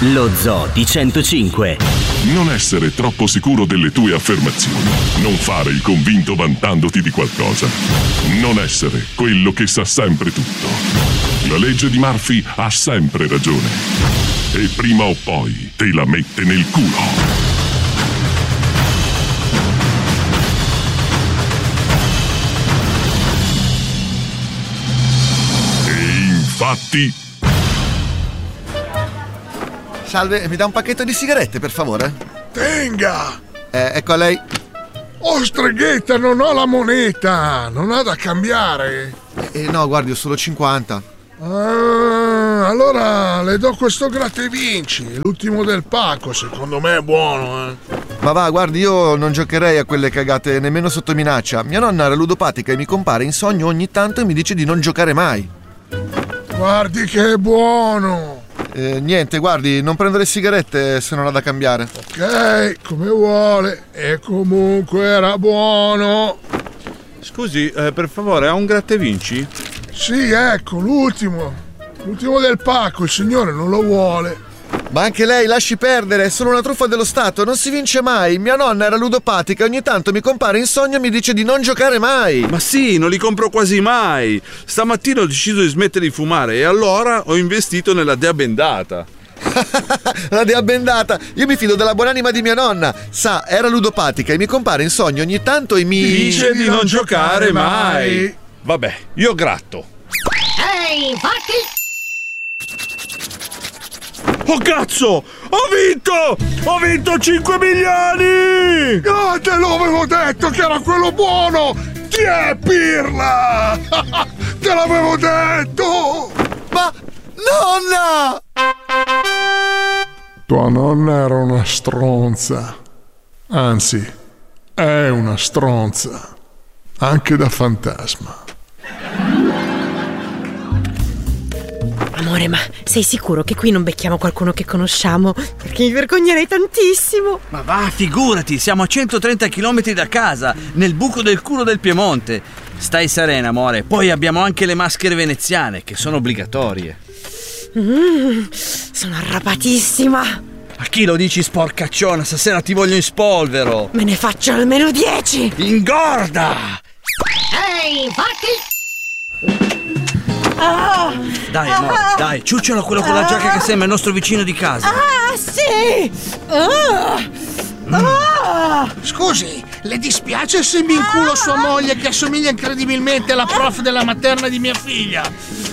Lo Zoo di 105. Non essere troppo sicuro delle tue affermazioni. Non fare il convinto vantandoti di qualcosa. Non essere quello che sa sempre tutto. La legge di Murphy ha sempre ragione. E prima o poi te la mette nel culo. Infatti. Salve, mi dà un pacchetto di sigarette, per favore? Tenga! Ecco a lei. Oh, streghetta, non ho la moneta! Non ha da cambiare! No, guardi, ho solo 50. Allora le do questo gratta e vinci. L'ultimo del pacco, secondo me è buono, Ma va, guardi, io non giocherei a quelle cagate nemmeno sotto minaccia. Mia nonna era ludopatica e mi compare in sogno ogni tanto e mi dice di non giocare mai. Guardi che è buono! Niente, guardi, non prendo le sigarette se non ha da cambiare. Ok, come vuole. E comunque era buono. Scusi, per favore, ha un gratta e vinci? Sì, ecco, l'ultimo del pacco, il signore non lo vuole. Ma anche lei, lasci perdere, è solo una truffa dello Stato, non si vince mai. Mia nonna era ludopatica e ogni tanto mi compare in sogno e mi dice di non giocare mai. Ma sì, non li compro quasi mai. Stamattina ho deciso di smettere di fumare e allora ho investito nella dea bendata. La dea bendata, io mi fido della buonanima di mia nonna. Sa, era ludopatica e mi compare in sogno ogni tanto e mi dice di non giocare mai. Vabbè, io gratto. Ehi, fatti! Oh cazzo! Ho vinto! Ho vinto 5 milioni! Ah, te l'avevo detto che era quello buono! Chi è Pirla? Te l'avevo detto! Ma nonna! Tua nonna era una stronza. Anzi, è una stronza. Anche da fantasma. Amore, ma sei sicuro che qui non becchiamo qualcuno che conosciamo? Perché mi vergognerei tantissimo. Ma va, figurati, siamo a 130 km da casa, nel buco del culo del Piemonte. Stai serena, amore. Poi abbiamo anche le maschere veneziane, che sono obbligatorie. Sono arrapatissima. A chi lo dici, sporcacciona? Stasera ti voglio in spolvero. Me ne faccio almeno 10. Ingorda! Ehi, fatti! Dai, amore, dai, ciucciolo quello con la giacca che sembra il nostro vicino di casa. Sì! Scusi, le dispiace se mi inculo sua moglie che assomiglia incredibilmente alla prof della materna di mia figlia?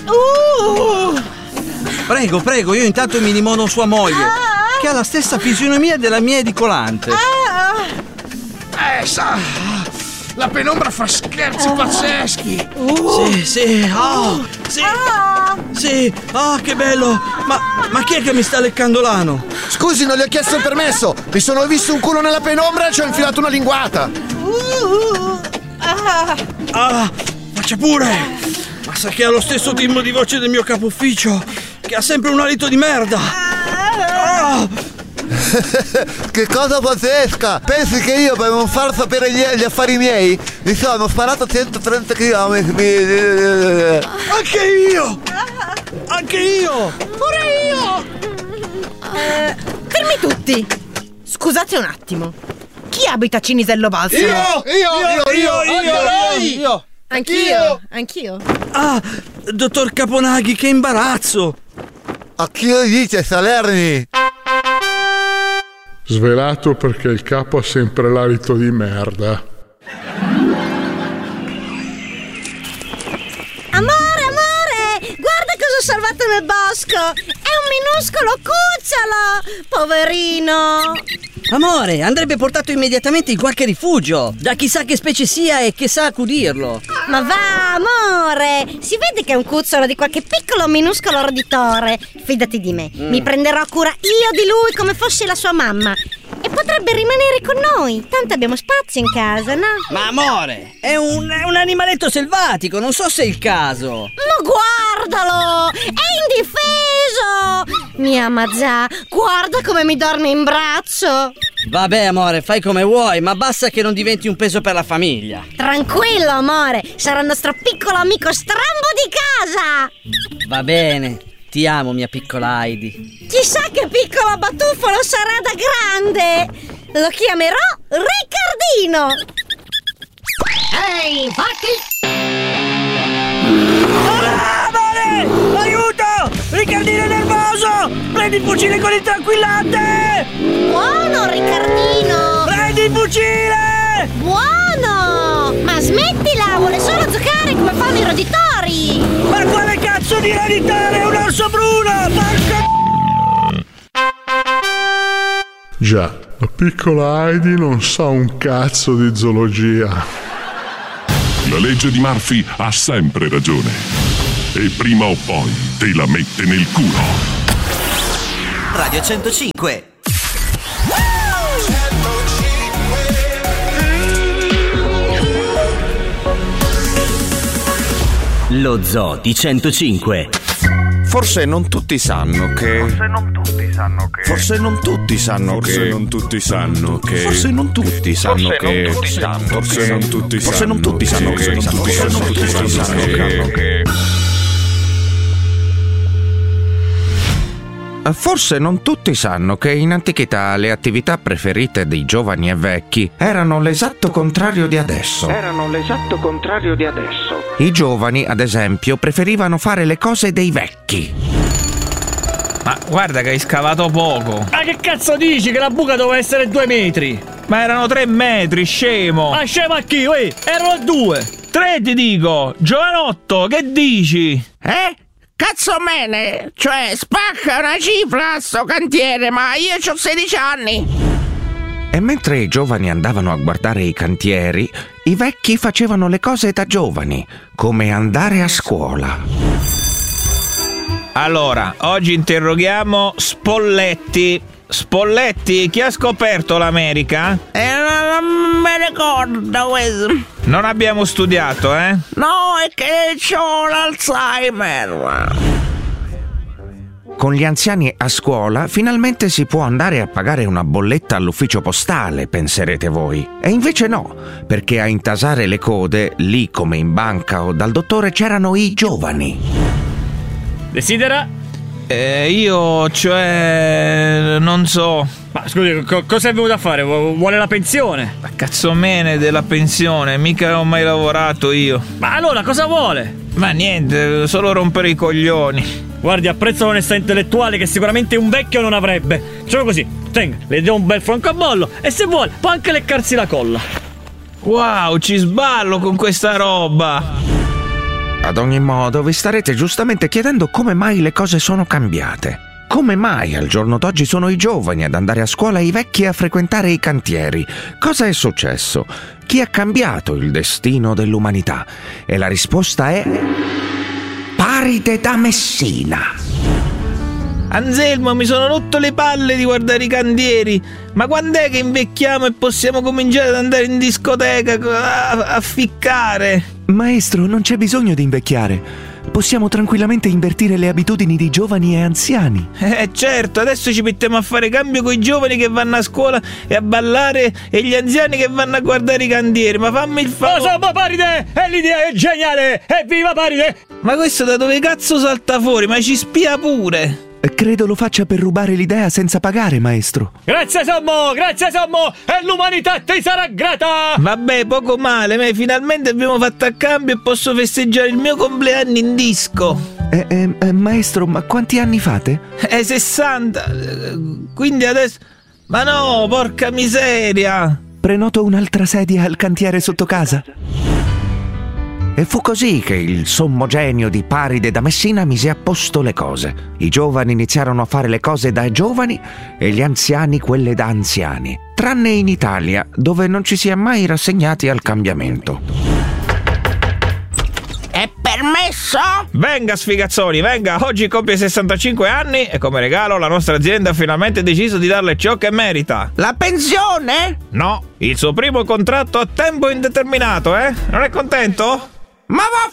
Prego, io intanto mi limono sua moglie, che ha la stessa fisionomia della mia edicolante. Sa, la penombra fa scherzi pazzeschi. Sì, che bello. Ma chi è che mi sta leccando l'ano? Scusi, non gli ho chiesto il permesso. Mi sono visto un culo nella penombra e ci ho infilato una linguata. Faccia pure. Ma sa che ha lo stesso timbro di voce del mio capo ufficio, che ha sempre un alito di merda. Che cosa pazzesca! Pensi che io, per non far sapere gli affari miei, mi sono sparato 130 km. Anche io! Pure io! Fermi tutti! Scusate un attimo. Chi abita a Cinisello Balsamo? Io! Anch'io. Dottor Caponaghi, che imbarazzo! A chi lo dice, Salerni? Svelato perché il capo ha sempre l'alito di merda. Amore, guarda cosa ho salvato nel bosco! È un minuscolo cucciolo! Poverino! Amore, andrebbe portato immediatamente in qualche rifugio, da chissà che specie sia e che sa accudirlo. Ma va, amore! Si vede che è un cucciolo di qualche piccolo minuscolo roditore. Fidati di me, mi prenderò cura io di lui come fossi la sua mamma. E potrebbe rimanere con noi, tanto abbiamo spazio in casa, no? Ma amore, è un animaletto selvatico, non so se è il caso. Ma guardalo! È indifeso! Mi ama già, guarda come mi dorme in braccio. Vabbè amore, fai come vuoi, ma basta che non diventi un peso per la famiglia. Tranquillo amore, sarà il nostro piccolo amico strambo di casa. Va bene, Ti amo, mia piccola Heidi. Chissà che piccolo batuffolo sarà da grande! Lo chiamerò Riccardino! Ehi, infatti! Amore! Aiuto! Riccardino è nervoso! Prendi il fucile con il tranquillante! Buono, Riccardino! Prendi il fucile! Buono! Ma smettila, vuole solo giocare come fanno i roditori! Ma quale cazzo di roditore? È un orso bruno! Porca... Già, la piccola Heidi non sa un cazzo di zoologia. La legge di Murphy ha sempre ragione. E prima o poi te la mette nel culo. Radio 105. Lo Zoo di 105. Forse non tutti sanno che. Forse non tutti sanno che. Forse non tutti sanno che. Forse non tutti sanno che. Forse non tutti Forse non tutti sanno che. Forse non tutti sanno che. Forse non tutti sanno che in antichità le attività preferite dei giovani e vecchi erano l'esatto contrario di adesso. I giovani, ad esempio, preferivano fare le cose dei vecchi. Ma guarda che hai scavato poco. Ma che cazzo dici? Che la buca doveva essere 2 metri? Ma erano 3 metri, scemo. Ma scemo a chi? Erano 2. 3 ti dico. Giovanotto, che dici? Cazzo mene, cioè spacca una cifra a sto cantiere, ma io c'ho 16 anni. E mentre i giovani andavano a guardare i cantieri, i vecchi facevano le cose da giovani, come andare a scuola. Allora, oggi interroghiamo Spolletti. Spolletti, chi ha scoperto l'America? Non mi ricordo questo. Non abbiamo studiato, eh? No, è che c'ho l'Alzheimer. Con gli anziani a scuola finalmente si può andare a pagare una bolletta all'ufficio postale, penserete voi. E invece no, perché a intasare le code, lì come in banca o dal dottore, c'erano i giovani. Desidera? Io, cioè, non so. Ma scusi, cosa è venuto a fare? Vuole la pensione? Ma cazzomene della pensione, mica ho mai lavorato io. Ma allora cosa vuole? Ma niente, solo rompere i coglioni. Guardi, apprezzo l'onestà intellettuale che sicuramente un vecchio non avrebbe. Facciamo così, tenga, le do un bel francobollo e se vuole può anche leccarsi la colla. Wow, ci sballo con questa roba. Ad ogni modo, vi starete giustamente chiedendo come mai le cose sono cambiate. Come mai al giorno d'oggi sono i giovani ad andare a scuola e i vecchi a frequentare i cantieri? Cosa è successo? Chi ha cambiato il destino dell'umanità? E la risposta è... Paride da Messina. Anselmo, mi sono rotto le palle di guardare i cantieri. Ma quando è che invecchiamo e possiamo cominciare ad andare in discoteca a ficcare? Maestro, non c'è bisogno di invecchiare. Possiamo tranquillamente invertire le abitudini di giovani e anziani. Certo, adesso ci mettiamo a fare cambio con i giovani che vanno a scuola e a ballare e gli anziani che vanno a guardare i cantieri. Ma fammi il favore. Insomma, Paride! E l'idea è geniale! Evviva Paride! Ma questo da dove cazzo salta fuori? Ma ci spia pure! Credo lo faccia per rubare l'idea senza pagare, maestro. Grazie sommo, e l'umanità ti sarà grata. Vabbè, poco male, finalmente abbiamo fatto a cambio e posso festeggiare il mio compleanno in disco. Maestro, ma quanti anni fate? 60. Quindi adesso... Ma no, porca miseria. Prenoto un'altra sedia al cantiere sotto casa. E fu così che il sommo genio di Paride da Messina mise a posto le cose. I giovani iniziarono a fare le cose da giovani e gli anziani quelle da anziani. Tranne in Italia, dove non ci si è mai rassegnati al cambiamento. È permesso? Venga sfigazzoni, venga, oggi compie 65 anni e come regalo la nostra azienda ha finalmente deciso di darle ciò che merita. La pensione? No, il suo primo contratto a tempo indeterminato, Non è contento? Ma va